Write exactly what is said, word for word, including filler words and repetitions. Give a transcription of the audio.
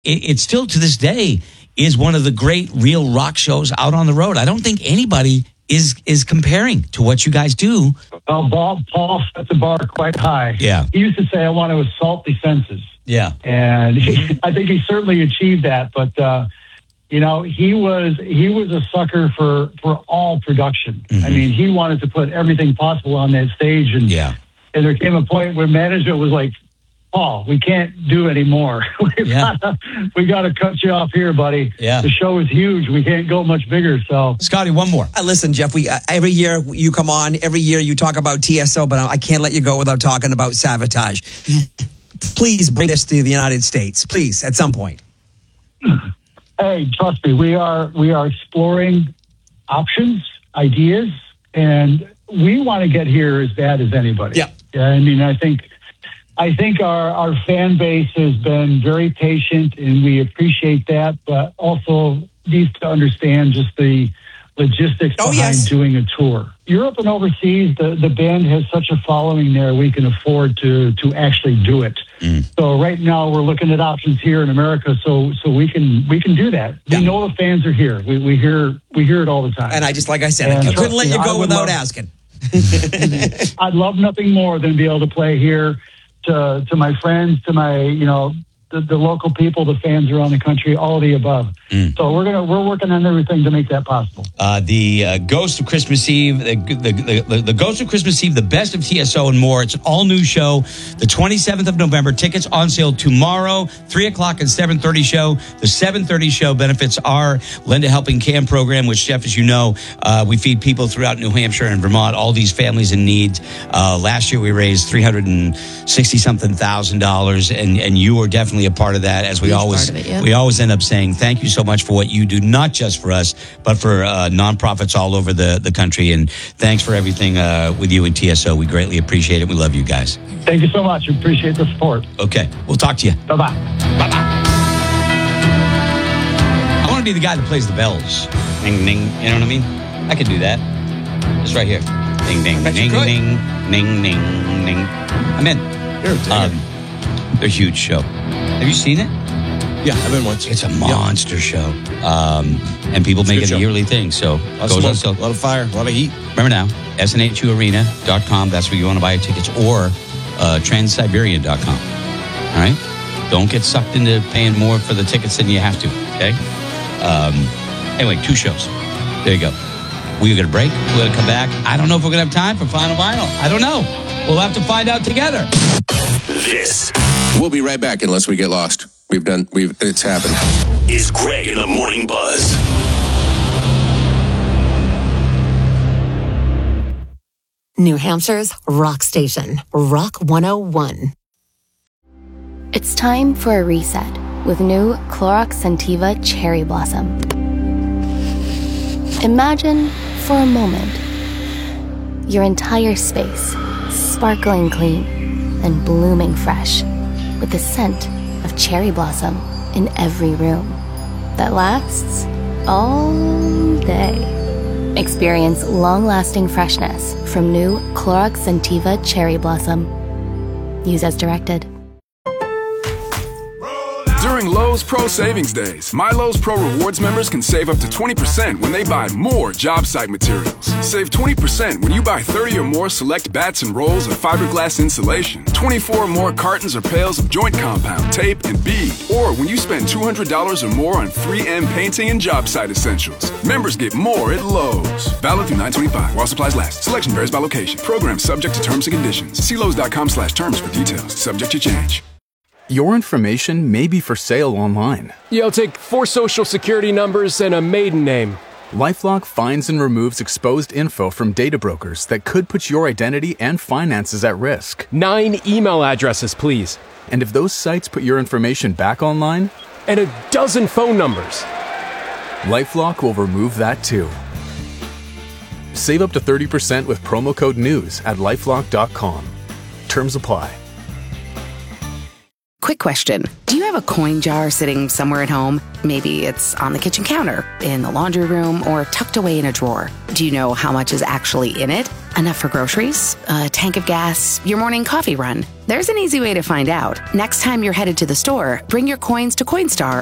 it, it still to this day is one of the great real rock shows out on the road. I don't think anybody is is comparing to what you guys do. Well, Paul, Paul set the bar quite high. Yeah. He used to say, I want to assault the senses. Yeah. And he, I think he certainly achieved that. But, uh, you know, he was he was a sucker for, for all production. Mm-hmm. I mean, he wanted to put everything possible on that stage. And, yeah. and there came a point where management was like, Paul, we can't do any more. we yeah. gotta, we got to cut you off here, buddy. Yeah. The show is huge. We can't go much bigger. So, Scotty, one more. Uh, listen, Jeff. We uh, every year you come on. Every year you talk about T S O, but I can't let you go without talking about Savatage. Please bring this to the United States, please, at some point. Hey, trust me, we are we are exploring options, ideas, and we want to get here as bad as anybody. Yeah. Yeah. I mean, I think. I think our, our fan base has been very patient, and we appreciate that, but also needs to understand just the logistics oh, behind yes. doing a tour. Europe and overseas, the, the band has such a following there, we can afford to to actually do it. Mm. So right now we're looking at options here in America, so so we can we can do that. Yeah. We know the fans are here. We we hear we hear it all the time. And I just like I said, and I couldn't let you go without love, asking. I'd love nothing more than be able to play here. To, to my friends, to my, you know, the, the local people, the fans around the country, all of the above. Mm. So we're gonna we're working on everything to make that possible. Uh, the uh, Ghost of Christmas Eve, the, the, the, the Ghost of Christmas Eve, the best of T S O and more. It's an all new show. The twenty-seventh of November. Tickets on sale tomorrow. Three o'clock and seven thirty show. The seven thirty show benefits our Lend a Helping Hand program, which, Jeff, as you know, uh, we feed people throughout New Hampshire and Vermont. All these families in need. Uh, last year we raised three hundred and sixty something thousand dollars, and and you are definitely a part of that. As we Huge always part of it, yeah. we always end up saying thank you so much for what you do, not just for us, but for uh, nonprofits all over the, the country. And thanks for everything uh, with you and T S O. We greatly appreciate it. We love you guys. Thank you so much. We appreciate the support. Okay. We'll talk to you. Bye-bye. Bye-bye. I want to be the guy that plays the bells. Ding, ding. You know what I mean? I could do that. It's right here. Ding, ding, ding, ding, ding, ding, ding, ding. I'm in. You're a um, They're a huge show. Have you seen it? Yeah, I've been once. It's a monster yeah. show. Um, and people make it a yearly thing. So it goes on sale. A lot of fire, a lot of heat. Remember now, S N H U arena dot com. That's where you want to buy your tickets. Or uh, trans siberian dot com. All right? Don't get sucked into paying more for the tickets than you have to. Okay? Um, anyway, two shows. There you go. We're going to break. We're going to come back. I don't know if we're going to have time for Final Vinyl. I don't know. We'll have to find out together. This. We'll be right back unless we get lost. We've done, we've, it's happened. Is Greg in the Morning Buzz. New Hampshire's rock station, Rock one oh one. It's time for a reset with new Clorox Scentiva Cherry Blossom. Imagine, for a moment, your entire space sparkling clean and blooming fresh with the scent of cherry blossom in every room that lasts all day. Experience long-lasting freshness from new Clorox Scentiva Cherry Blossom. Use as directed. During Lowe's Pro Savings Days, My Lowe's Pro Rewards members can save up to twenty percent when they buy more job site materials. Save twenty percent when you buy thirty or more select bats and rolls of fiberglass insulation, twenty-four or more cartons or pails of joint compound, tape, and bead, or when you spend two hundred dollars or more on three M painting and job site essentials. Members get more at Lowe's. Valid through nine twenty-five while supplies last. Selection varies by location. Program subject to terms and conditions. See Lowe's.com slash terms for details. Subject to change. Your information may be for sale online. Yeah, I'll take four social security numbers and a maiden name. LifeLock finds and removes exposed info from data brokers that could put your identity and finances at risk. Nine email addresses, please. And if those sites put your information back online? And a dozen phone numbers. LifeLock will remove that too. Save up to thirty percent with promo code NEWS at lifelock dot com. Terms apply. Quick question. Do you have a coin jar sitting somewhere at home? Maybe it's on the kitchen counter, in the laundry room, or tucked away in a drawer. Do you know how much is actually in it? Enough for groceries, a tank of gas, your morning coffee run? There's an easy way to find out. Next time you're headed to the store, bring your coins to Coinstar